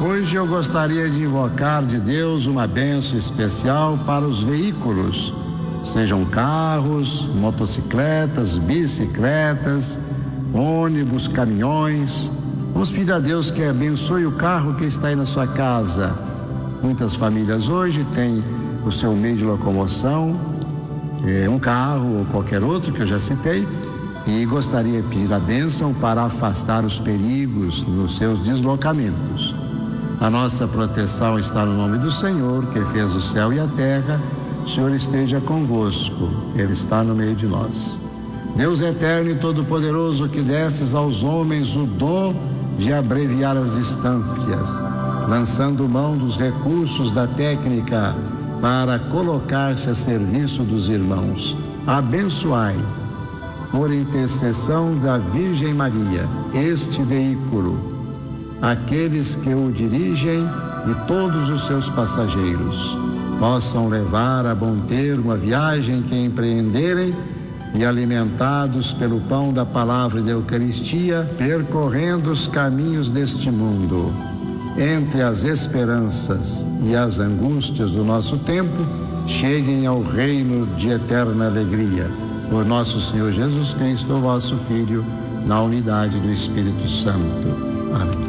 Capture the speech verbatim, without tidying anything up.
Hoje eu gostaria de invocar de Deus uma bênção especial para os veículos, sejam carros, motocicletas, bicicletas, ônibus, caminhões. Vamos pedir a Deus que abençoe o carro que está aí na sua casa. Muitas famílias hoje têm o seu meio de locomoção, é, um carro ou qualquer outro que eu já citei, e gostaria de pedir a bênção para afastar os perigos nos seus deslocamentos. A nossa proteção está no nome do Senhor, que fez o céu e a terra. O Senhor esteja convosco, Ele está no meio de nós. Deus eterno e todo-poderoso, que desses aos homens o dom de abreviar as distâncias, lançando mão dos recursos da técnica para colocar-se a serviço dos irmãos. Abençoai, por intercessão da Virgem Maria, este veículo, aqueles que o dirigem e todos os seus passageiros possam levar a bom termo a viagem que empreenderem e, alimentados pelo pão da palavra e da Eucaristia, percorrendo os caminhos deste mundo, entre as esperanças e as angústias do nosso tempo, cheguem ao reino de eterna alegria. Por nosso Senhor Jesus Cristo, vosso Filho, na unidade do Espírito Santo. Amém.